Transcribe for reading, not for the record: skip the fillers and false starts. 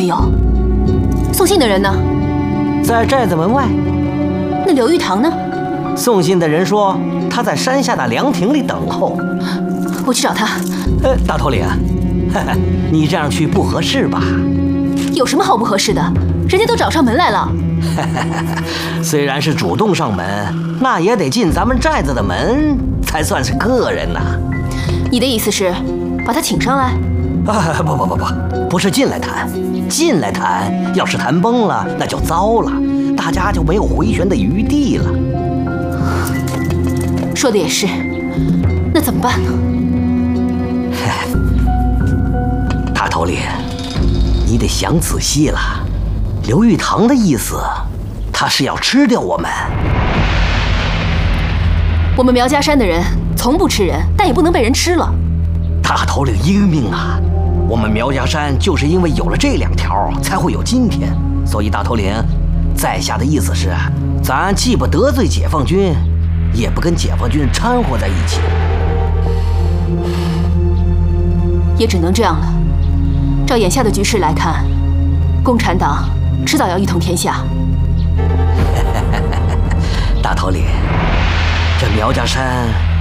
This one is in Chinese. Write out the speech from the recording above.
没有。送信的人呢？ 在寨子门外。 那刘玉堂呢？ 送信的人说他在山下的凉亭里等候。 我去找他。 大头领，你这样去不合适吧？ 有什么好不合适的？人家都找上门来了。 虽然是主动上门，那也得进咱们寨子的门才算是客人呐。 你的意思是把他请上来？ 不是进来谈，进来谈，要是谈崩了，那就糟了，大家就没有回旋的余地了。 说的也是，那怎么办呢？ 大头领，你得想仔细了。刘玉堂的意思，他是要吃掉我们。 我们苗家山的人从不吃人，但也不能被人吃了。 大头领英明啊！我们苗家山就是因为有了这2条，才会有今天。所以大头领，在下的意思是，咱既不得罪解放军，也不跟解放军掺和在一起。 也只能这样了。照眼下的局势来看，共产党迟早要一统天下。 大头领，这苗家山